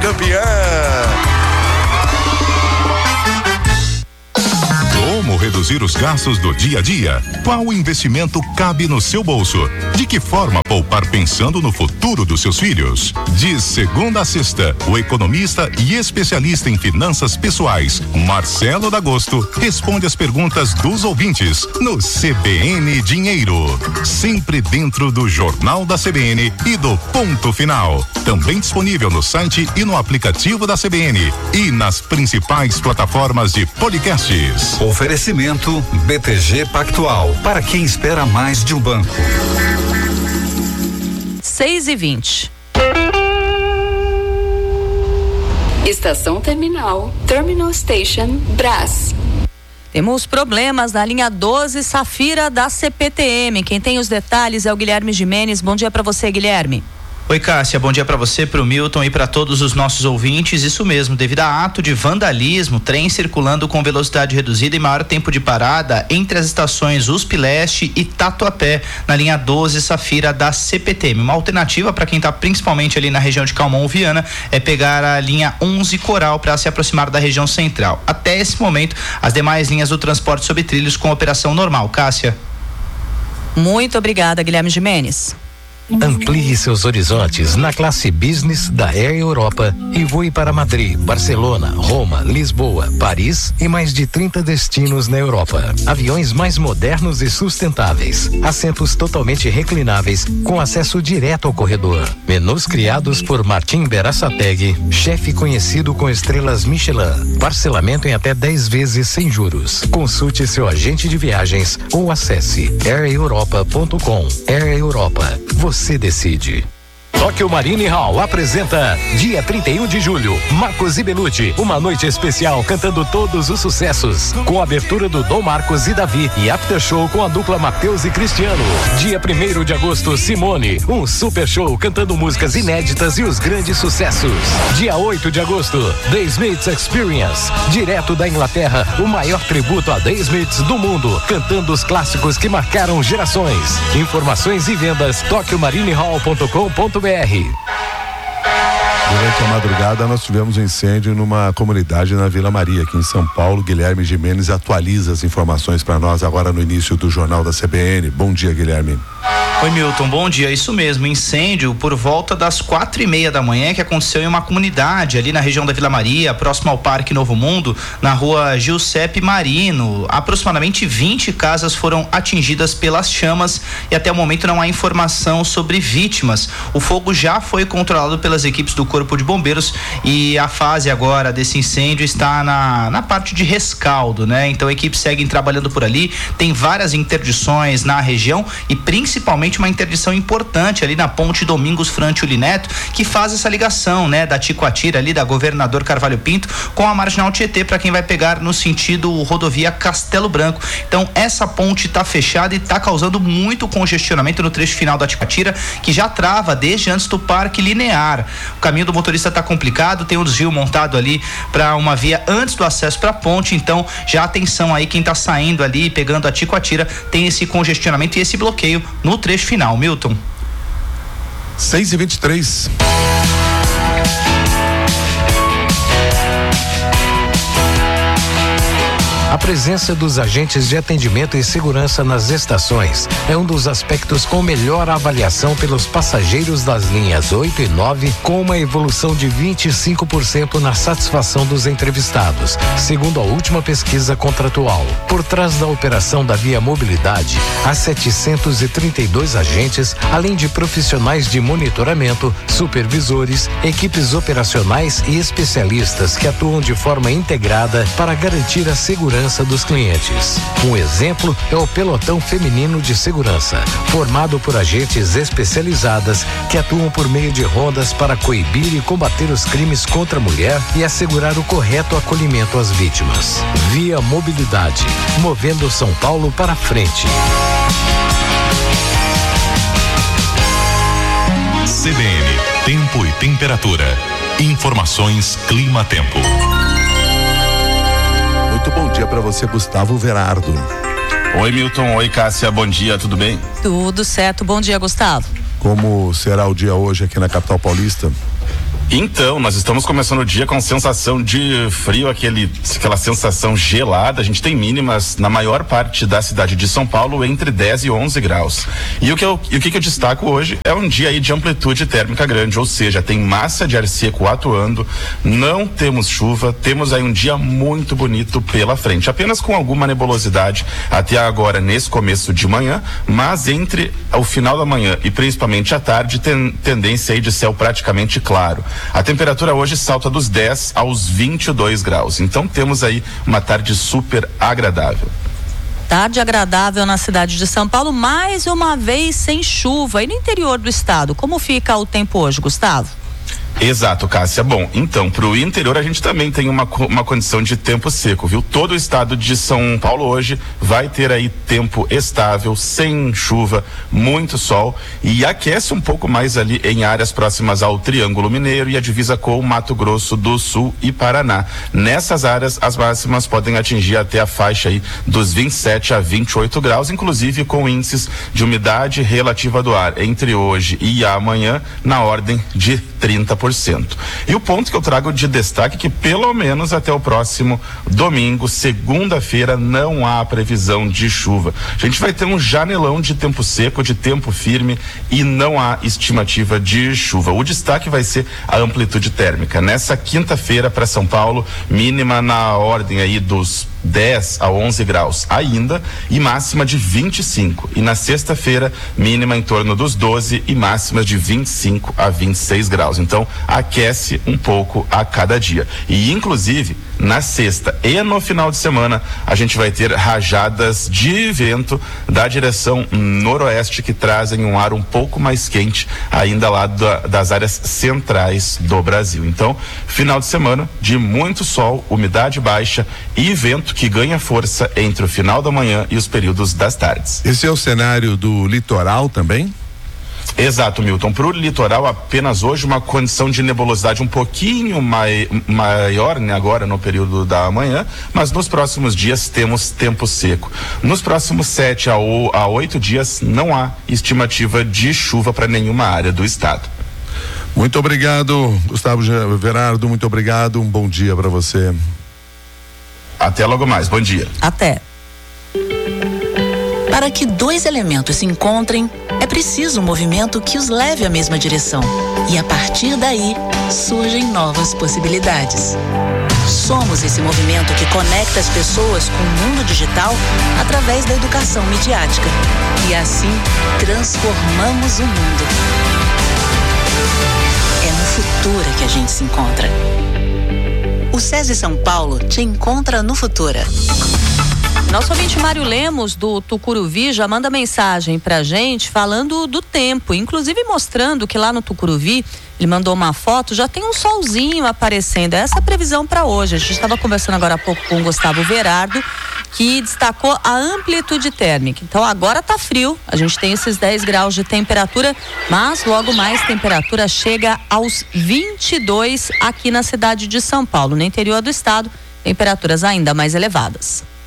campeã. Como reduzir os gastos do dia a dia? Qual investimento cabe no seu bolso? De que forma poupar pensando no futuro dos seus filhos? De segunda a sexta, o economista e especialista em finanças pessoais, Marcelo D'Agosto, responde as perguntas dos ouvintes no CBN Dinheiro. Sempre dentro do Jornal da CBN e do Ponto Final. Também disponível no site e no aplicativo da CBN e nas principais plataformas de podcasts. Oferecimento BTG Pactual, para quem espera mais de um banco. 6h20. Estação Terminal, Terminal Station, Brás. Temos problemas na linha 12 Safira da CPTM. Quem tem os detalhes é o Guilherme Gimenez. Bom dia para você, Guilherme. Oi, Cássia, bom dia para você, para o Milton e para todos os nossos ouvintes. Isso mesmo, devido a ato de vandalismo, trem circulando com velocidade reduzida e maior tempo de parada entre as estações USP Leste e Tatuapé, na linha 12 Safira da CPTM. Uma alternativa para quem está principalmente ali na região de Calmon, Viana, é pegar a linha 11 Coral para se aproximar da região central. Até esse momento, as demais linhas do transporte sobre trilhos com operação normal. Cássia. Muito obrigada, Guilherme Gimenez. Amplie seus horizontes na classe Business da Air Europa e voe para Madrid, Barcelona, Roma, Lisboa, Paris e mais de 30 destinos na Europa. Aviões mais modernos e sustentáveis, assentos totalmente reclináveis com acesso direto ao corredor. Menus criados por Martim Berasategui, chefe conhecido com estrelas Michelin. Parcelamento em até 10 vezes sem juros. Consulte seu agente de viagens ou acesse aireuropa.com. Air Europa. Você decide. Tóquio Marine Hall apresenta dia 31 de julho, Marcos e Belucci, uma noite especial cantando todos os sucessos, com a abertura do Dom Marcos e Davi e after show com a dupla Matheus e Cristiano. Dia 1º de agosto, Simone, um super show cantando músicas inéditas e os grandes sucessos. Dia 8 de agosto, The Smiths Experience, direto da Inglaterra, o maior tributo a The Smiths do mundo, cantando os clássicos que marcaram gerações. Informações e vendas, tokyomarinehall.com.br. Durante a madrugada nós tivemos um incêndio numa comunidade na Vila Maria, aqui em São Paulo. Guilherme Gimenez atualiza as informações para nós agora no início do Jornal da CBN. Bom dia, Guilherme. Oi, Milton, bom dia. Isso mesmo, incêndio por volta das 4:30 da manhã que aconteceu em uma comunidade ali na região da Vila Maria, próximo ao Parque Novo Mundo, na rua Giuseppe Marino. Aproximadamente 20 casas foram atingidas pelas chamas e até o momento não há informação sobre vítimas. O fogo já foi controlado pelas equipes do Corpo de Bombeiros e a fase agora desse incêndio está na parte de rescaldo, né? Então a equipe segue trabalhando por ali, tem várias interdições na região e principalmente uma interdição importante ali na ponte Domingos Frantio Neto, que faz essa ligação, né, da Ticoatira ali, da Governador Carvalho Pinto, com a Marginal Tietê, para quem vai pegar no sentido rodovia Castelo Branco. Então essa ponte está fechada e está causando muito congestionamento no trecho final da Ticoatira, que já trava desde antes do Parque Linear. O caminho do motorista está complicado, tem um desvio montado ali para uma via antes do acesso para a ponte, então já atenção aí quem está saindo ali, pegando a Ticoatira, tem esse congestionamento e esse bloqueio no trecho final. Milton. 6h23. A presença dos agentes de atendimento e segurança nas estações é um dos aspectos com melhor avaliação pelos passageiros das linhas 8 e 9, com uma evolução de 25% na satisfação dos entrevistados, segundo a última pesquisa contratual. Por trás da operação da Via Mobilidade, há 732 agentes, além de profissionais de monitoramento, supervisores, equipes operacionais e especialistas que atuam de forma integrada para garantir a segurança dos clientes. Um exemplo é o Pelotão Feminino de Segurança, formado por agentes especializadas que atuam por meio de rondas para coibir e combater os crimes contra a mulher e assegurar o correto acolhimento às vítimas. Via Mobilidade, movendo São Paulo para frente. CBN, tempo e temperatura. Informações Clima-Tempo. Muito bom dia para você, Gustavo Verardo. Oi, Milton. Oi, Cássia. Bom dia, tudo bem? Tudo certo. Bom dia, Gustavo. Como será o dia hoje aqui na capital paulista? Então, nós estamos começando o dia com sensação de frio, aquela sensação gelada. A gente tem mínimas na maior parte da cidade de São Paulo entre 10 e 11 graus. E o que eu destaco hoje é um dia aí de amplitude térmica grande, ou seja, tem massa de ar seco atuando, não temos chuva, temos aí um dia muito bonito pela frente, apenas com alguma nebulosidade até agora nesse começo de manhã, mas entre o final da manhã e principalmente à tarde tem tendência aí de céu praticamente claro. A temperatura hoje salta dos 10 aos 22 graus. Então temos aí uma tarde super agradável. Tarde agradável na cidade de São Paulo, mais uma vez sem chuva. E no interior do estado, como fica o tempo hoje, Gustavo? Exato, Cássia. Bom, então, pro interior a gente também tem uma condição de tempo seco, viu? Todo o estado de São Paulo hoje vai ter aí tempo estável, sem chuva, muito sol e aquece um pouco mais ali em áreas próximas ao Triângulo Mineiro e a divisa com o Mato Grosso do Sul e Paraná. Nessas áreas, as máximas podem atingir até a faixa aí dos 27 a 28 graus, inclusive com índices de umidade relativa do ar entre hoje e amanhã na ordem de 30%. E o ponto que eu trago de destaque é que pelo menos até o próximo domingo, segunda-feira, não há previsão de chuva. A gente vai ter um janelão de tempo seco, de tempo firme e não há estimativa de chuva. O destaque vai ser a amplitude térmica. Nessa quinta-feira para São Paulo, mínima na ordem aí dos 10 a 11 graus ainda e máxima de 25. E na sexta-feira, mínima em torno dos 12 e máximas de 25 a 26 graus. Então, aquece um pouco a cada dia. E, inclusive, na sexta e no final de semana, a gente vai ter rajadas de vento da direção noroeste que trazem um ar um pouco mais quente ainda lá das áreas centrais do Brasil. Então, final de semana de muito sol, umidade baixa e vento que ganha força entre o final da manhã e os períodos das tardes. Esse é o cenário do litoral também? Exato, Milton. Para o litoral, apenas hoje uma condição de nebulosidade um pouquinho maior, né, agora no período da manhã, mas nos próximos dias temos tempo seco. Nos próximos 7 a 8 dias não há estimativa de chuva para nenhuma área do estado. Muito obrigado, Gustavo Verardo, muito obrigado, um bom dia para você. Até logo mais, bom dia. Até. Para que dois elementos se encontrem, é preciso um movimento que os leve à mesma direção. E a partir daí, surgem novas possibilidades. Somos esse movimento que conecta as pessoas com o mundo digital através da educação midiática. E assim, transformamos o mundo. É no Futura que a gente se encontra. O SESI São Paulo te encontra no Futura. Nosso ouvinte Mário Lemos, do Tucuruvi, já manda mensagem pra gente falando do tempo, inclusive mostrando que lá no Tucuruvi, ele mandou uma foto, já tem um solzinho aparecendo. Essa é a previsão para hoje. A gente estava conversando agora há pouco com o Gustavo Verardo, que destacou a amplitude térmica. Então agora tá frio, a gente tem esses 10 graus de temperatura, mas logo mais temperatura chega aos 22 aqui na cidade de São Paulo. No interior do estado, temperaturas ainda mais elevadas.